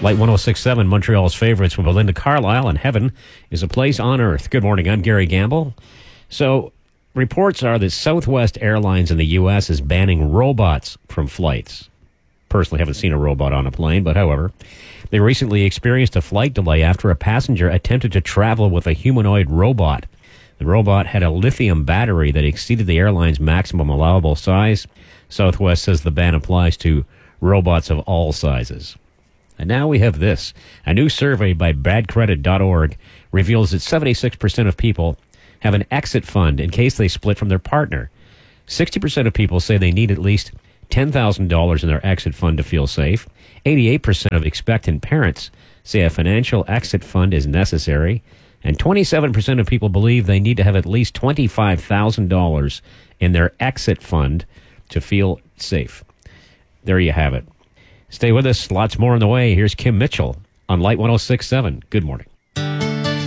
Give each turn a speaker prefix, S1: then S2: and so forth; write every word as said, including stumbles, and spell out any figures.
S1: Light one oh six point seven, Montreal's favorites with Belinda Carlisle, and Heaven is a Place on Earth. Good morning, I'm Gary Gamble. So, reports are that Southwest Airlines in the U S is banning robots from flights. Personally, haven't seen a robot on a plane, but however, they recently experienced a flight delay after a passenger attempted to travel with a humanoid robot. The robot had a lithium battery that exceeded the airline's maximum allowable size. Southwest says the ban applies to robots of all sizes. And now we have this. A new survey by bad credit dot org reveals that seventy-six percent of people have an exit fund in case they split from their partner. sixty percent of people say they need at least ten thousand dollars in their exit fund to feel safe. eighty-eight percent of expectant parents say a financial exit fund is necessary. And twenty-seven percent of people believe they need to have at least twenty-five thousand dollars in their exit fund to feel safe. There you have it. Stay with us. Lots more on the way. Here's Kim Mitchell on Light one oh six point seven. Good morning.